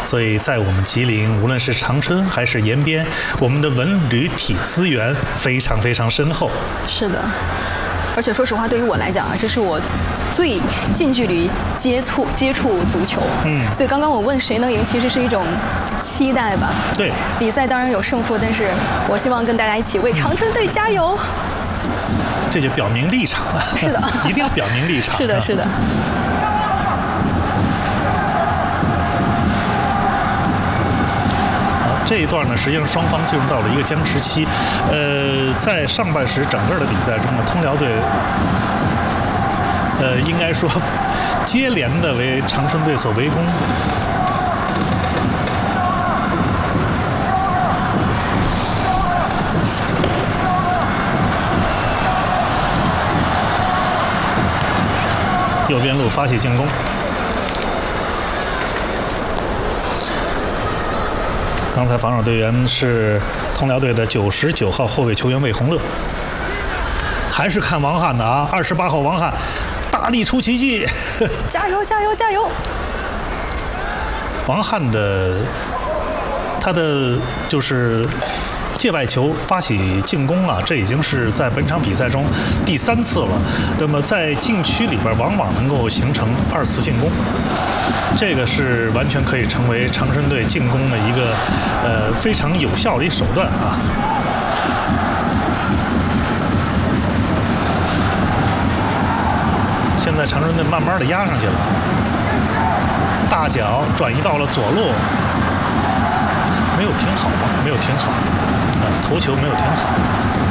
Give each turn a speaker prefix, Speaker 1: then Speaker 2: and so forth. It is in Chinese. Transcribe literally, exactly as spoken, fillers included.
Speaker 1: 所以在我们吉林，无论是长春还是延边，我们的文旅体资源非常非常深厚。
Speaker 2: 是的。而且说实话，对于我来讲啊，这是我最近距离接触接触足球。嗯，所以刚刚我问谁能赢，其实是一种期待吧。
Speaker 1: 对，
Speaker 2: 比赛当然有胜负，但是我希望跟大家一起为长春队加油。
Speaker 1: 这就表明立场了。
Speaker 2: 是的，
Speaker 1: 一定要表明立场。
Speaker 2: 是的，是的。
Speaker 1: 这一段呢，实际上双方进入到了一个僵持期。呃，在上半时整个的比赛中呢，通辽队，呃，应该说接连的为长春队所围攻。右边路发起进攻。刚才防守队员是通辽队的九十九号后卫球员魏宏乐，还是看王翰的啊，二十八号王翰大力出奇迹，
Speaker 2: 加油加油加油！
Speaker 1: 王翰的他的就是界外球发起进攻啊，这已经是在本场比赛中第三次了。那么在禁区里边，往往能够形成二次进攻，这个是完全可以成为长春队进攻的一个呃非常有效的一手段啊。现在长春队慢慢的压上去了，大脚转移到了左路。没有停好吗？没有停好，啊，头球没有停好。